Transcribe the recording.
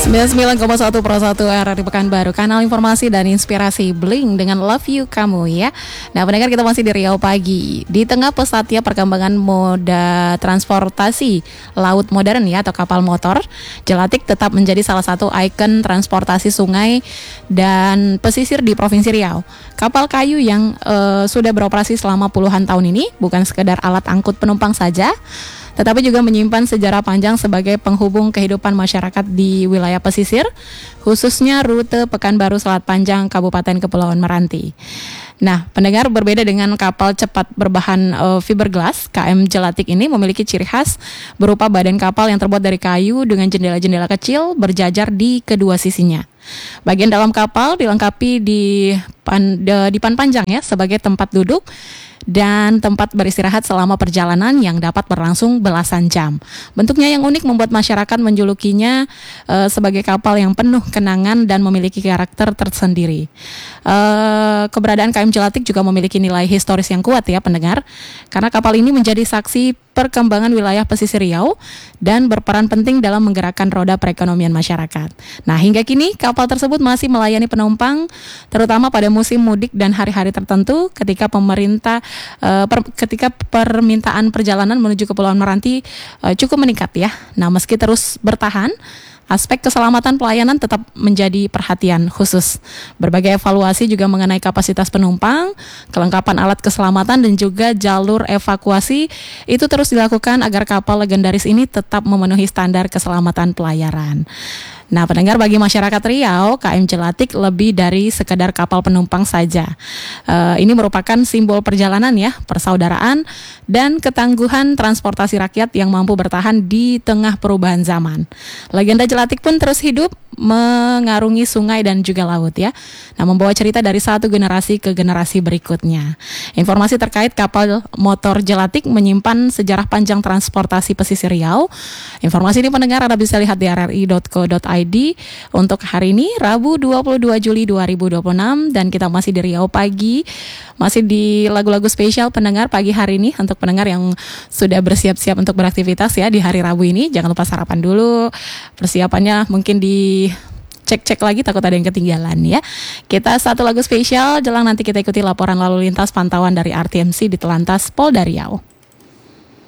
99,1 Pro 1 RRI Pekanbaru, kanal informasi dan inspirasi Bling dengan Love You Kamu ya. Nah pendengar, kita masih di Riau Pagi. Di tengah pesatnya perkembangan moda transportasi laut modern ya, atau kapal motor, Jelatik tetap menjadi salah satu ikon transportasi sungai dan pesisir di Provinsi Riau. Kapal kayu yang sudah beroperasi selama puluhan tahun ini bukan sekedar alat angkut penumpang saja, tetapi juga menyimpan sejarah panjang sebagai penghubung kehidupan masyarakat di wilayah pesisir, khususnya rute Pekanbaru Selat Panjang, Kabupaten Kepulauan Meranti. Nah, pendengar, berbeda dengan kapal cepat berbahan fiberglass, KM Jelatik ini memiliki ciri khas berupa badan kapal yang terbuat dari kayu dengan jendela-jendela kecil berjajar di kedua sisinya. Bagian dalam kapal dilengkapi di dipan panjang ya sebagai tempat duduk dan tempat beristirahat selama perjalanan yang dapat berlangsung belasan jam. Bentuknya yang unik membuat masyarakat menjulukinya sebagai kapal yang penuh kenangan dan memiliki karakter tersendiri. Keberadaan KM Jelatik juga memiliki nilai historis yang kuat ya pendengar, karena kapal ini menjadi saksi perkembangan wilayah pesisir Riau dan berperan penting dalam menggerakkan roda perekonomian masyarakat. Nah, hingga kini kapal tersebut masih melayani penumpang, terutama pada musim mudik dan hari-hari tertentu ketika ketika permintaan perjalanan menuju Kepulauan Meranti cukup meningkat ya. Nah, meski terus bertahan, aspek keselamatan pelayanan tetap menjadi perhatian khusus. Berbagai evaluasi juga mengenai kapasitas penumpang, kelengkapan alat keselamatan dan juga jalur evakuasi itu terus dilakukan agar kapal legendaris ini tetap memenuhi standar keselamatan pelayaran. Nah pendengar, bagi masyarakat Riau, KM Jelatik lebih dari sekadar kapal penumpang saja. Ini merupakan simbol perjalanan ya, persaudaraan dan ketangguhan transportasi rakyat yang mampu bertahan di tengah perubahan zaman. Legenda Jelatik pun terus hidup mengarungi sungai dan juga laut ya. Nah, membawa cerita dari satu generasi ke generasi berikutnya. Informasi terkait kapal motor Jelatik menyimpan sejarah panjang transportasi pesisir Riau. Informasi ini pendengar Anda bisa lihat di rri.co.id untuk hari ini Rabu 22 Juli 2026, dan kita masih di Riau Pagi, masih di lagu-lagu spesial pendengar pagi hari ini untuk pendengar yang sudah bersiap-siap untuk beraktivitas ya di hari Rabu ini. Jangan lupa sarapan dulu, persiapannya mungkin di cek-cek lagi, takut ada yang ketinggalan ya. Kita satu lagu spesial, jelang nanti kita ikuti laporan lalu lintas pantauan dari RTMC di Telantas Polda Riau.